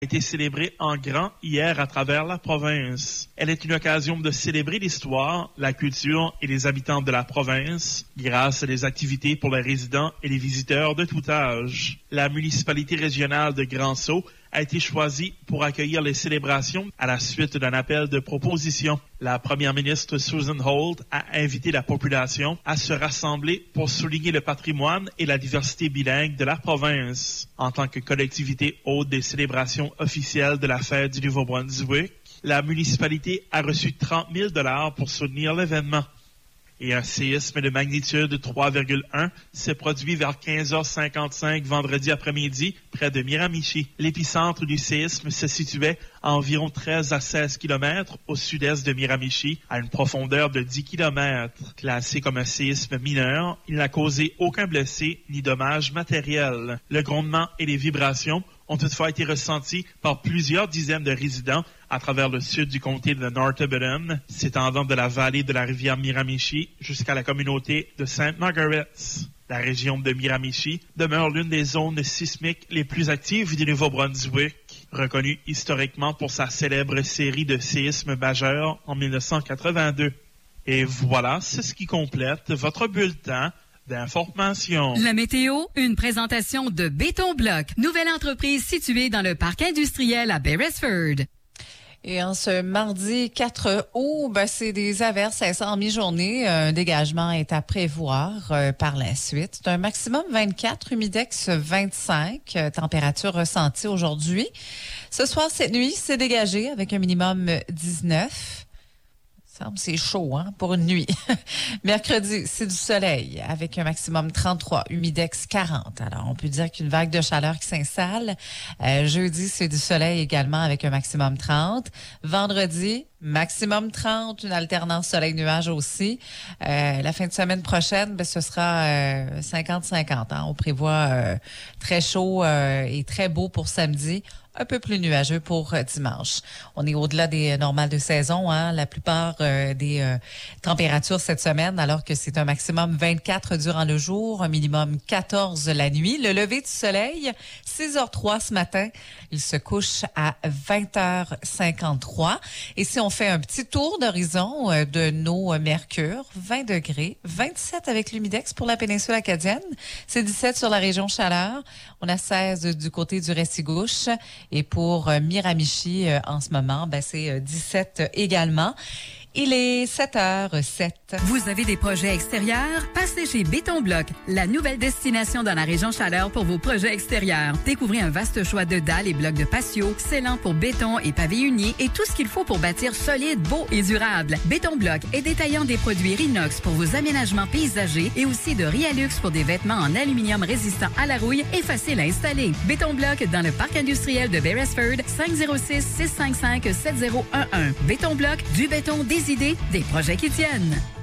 a été célébrée en grand hier à travers la province. Elle est une occasion de célébrer l'histoire, la culture et les habitants de la province grâce à des activités pour les résidents et les visiteurs de tout âge. La municipalité régionale de Grand-Sault a été choisie pour accueillir les célébrations à la suite d'un appel de proposition. La première ministre Susan Holt a invité la population à se rassembler pour souligner le patrimoine et la diversité bilingue de la province. En tant que collectivité hôte des célébrations officielles de la fête du Nouveau-Brunswick, la municipalité a reçu 30 000 $ pour soutenir l'événement. Et un séisme de magnitude 3,1 s'est produit vers 15h55 vendredi après-midi près de Miramichi. L'épicentre du séisme se situait à environ 13 à 16 km au sud-est de Miramichi, à une profondeur de 10 km. Classé comme un séisme mineur, il n'a causé aucun blessé ni dommages matériels. Le grondement et les vibrations ont toutefois été ressentis par plusieurs dizaines de résidents à travers le sud du comté de Northumberland, s'étendant de la vallée de la rivière Miramichi jusqu'à la communauté de St. Margaret's. La région de Miramichi demeure l'une des zones sismiques les plus actives du Nouveau-Brunswick, reconnue historiquement pour sa célèbre série de séismes majeurs en 1982. Et voilà, c'est ce qui complète votre bulletin d'information. La météo, une présentation de Béton Bloc, nouvelle entreprise située dans le parc industriel à Beresford. Et en ce mardi 4 août, c'est des averses à mi-journée. Un dégagement est à prévoir par la suite. C'est un maximum 24, humidex 25, température ressentie aujourd'hui. Ce soir, cette nuit, c'est dégagé avec un minimum 19. C'est chaud, pour une nuit. Mercredi, c'est du soleil avec un maximum 33, humidex 40. Alors, on peut dire qu'une vague de chaleur qui s'installe. Jeudi, c'est du soleil également avec un maximum 30. Vendredi, maximum 30, une alternance soleil-nuage aussi. La fin de semaine prochaine, ce sera 50-50. On prévoit très chaud et très beau pour samedi. Un peu plus nuageux pour dimanche. On est au-delà des normales de saison, La plupart des températures cette semaine, alors que c'est un maximum 24 durant le jour, un minimum 14 la nuit. Le lever du soleil, 6h03 ce matin. Il se couche à 20h53. Et si on fait un petit tour d'horizon de nos mercures, 20 degrés, 27 avec l'humidex pour la péninsule acadienne. C'est 17 sur la région Chaleur. On a 16 du côté du Restigouche. Et pour Miramichi, en ce moment, c'est 17 également. Il est 7h07. Vous avez des projets extérieurs? Passez chez Béton Bloc, la nouvelle destination dans la région Chaleur pour vos projets extérieurs. Découvrez un vaste choix de dalles et blocs de patio, scellant pour béton et pavés unis et tout ce qu'il faut pour bâtir solide, beau et durable. Béton Bloc est détaillant des produits Rinox pour vos aménagements paysagers et aussi de Rialux pour des vêtements en aluminium résistant à la rouille et facile à installer. Béton Bloc dans le parc industriel de Beresford, 506-655-7011. Béton Bloc, du béton, des idées, des projets qui tiennent.